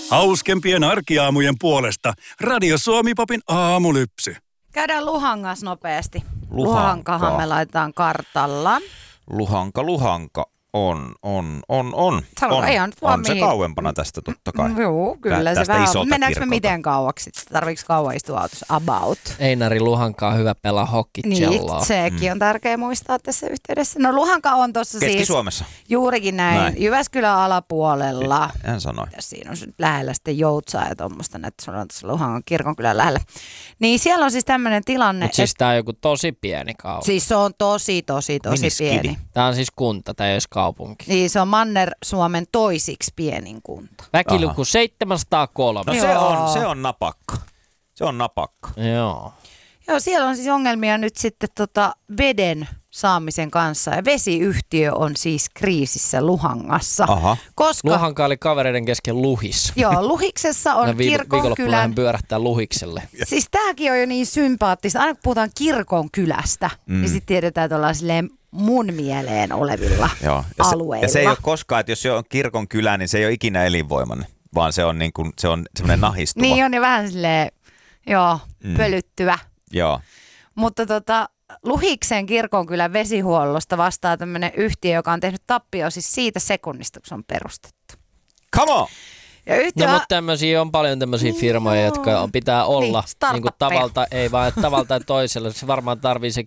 Hauskempien arkiaamujen puolesta Radio Suomi-popin aamulypsy. Käydään Luhangas nopeasti. Luhanka. Luhankahan me laitetaan kartalla. Luhanka on. Sano, ei on vaan se mihin. kauempana tästä totta kai. Joo, kyllä se Tästä vähän. isolta Mennäänkö me kirkolta. miten kauaksi? Tarviiko kauan istua autossa? About. Einari Luhanka on hyvä pelaa hockeycelloa. Niin, sekin on tärkeä muistaa tässä yhteydessä. No Luhanka on tuossa siis Keski-Suomessa. juurikin näin. Jyväskylän alapuolella. Hän sanoi. Siinä on nyt lähellä sitten Joutsaa ja tuommoista, että se on tuossa Luhangan kirkonkylän lähellä. Niin siellä on siis tämmöinen tilanne, Mutta siis tää on joku tosi pieni kaupunki. siis se on tosi Miniskidi. pieni. Tää on siis kunta, tää ei edes kaupunki. Niin se on Manner-Suomen toisiksi pienin kunta. Väkiluku 703. No se on napakka. Se on napakka. Joo. Joo, siellä on siis ongelmia nyt sitten veden saamisen kanssa ja vesiyhtiö on siis kriisissä Luhangassa. Aha. Koska Luhanka oli kavereiden kesken luhis. joo, Luhiksessa on Viikonloppuna kirkonkylän. hän pyörähtää luhikselle. Siis tääkin on jo niin sympaattista. Aina kun puhutaan kirkonkylästä, niin sitten tiedetään, että ollaan silleen mun mieleen olevilla Joo. alueilla. Ja se ei ole koskaan, että jos se on kirkon kylä, niin se ei ole ikinä elinvoimainen, vaan se on, niin kuin, se on semmoinen nahistuva. Niin on ja vähän silleen, joo, pölyttyvä. Joo. Mutta Luhiksen kirkonkylän vesihuollosta vastaa tämmöinen yhtiö, joka on tehnyt tappio siis siitä sekunnista, kun se on perustettu. Come on! Ja yhtiö No mutta tämmöisiä on paljon tämmöisiä firmoja, jotka pitää olla startuppeja. tavalla, ei vaan että tavalla tai toisella. Se varmaan tarvii se